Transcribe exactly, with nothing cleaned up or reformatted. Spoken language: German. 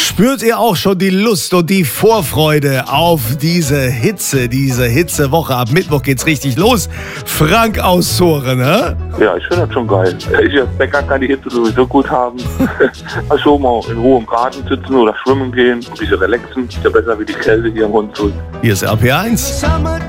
Spürt ihr auch schon die Lust und die Vorfreude auf diese Hitze, diese Hitzewoche? Ab Mittwoch geht's richtig los. Frank aus Zoren, hä? Ja, ich finde das schon geil. Ich als Bäcker kann die Hitze sowieso gut haben. Also mal in Ruhe im Garten sitzen oder schwimmen gehen, ein bisschen relaxen. Ist ja besser wie die Kälte hier im Hund. Hier ist R P eins.